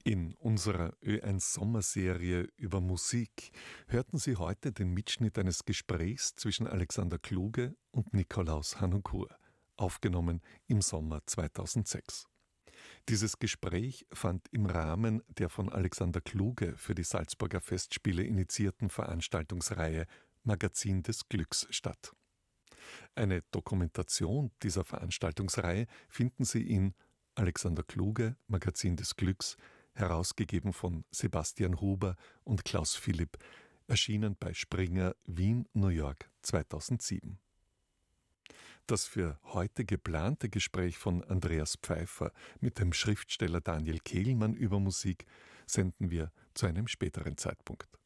In unserer Ö1 Sommerserie über Musik hörten Sie heute den Mitschnitt eines Gesprächs zwischen Alexander Kluge und Nikolaus Harnoncourt, aufgenommen im Sommer 2006. Dieses Gespräch fand im Rahmen der von Alexander Kluge für die Salzburger Festspiele initiierten Veranstaltungsreihe Magazin des Glücks statt. Eine Dokumentation dieser Veranstaltungsreihe finden Sie in Alexander Kluge, Magazin des Glücks, herausgegeben von Sebastian Huber und Klaus Philipp, erschienen bei Springer Wien, New York 2007. Das für heute geplante Gespräch von Andreas Pfeiffer mit dem Schriftsteller Daniel Kehlmann über Musik senden wir zu einem späteren Zeitpunkt.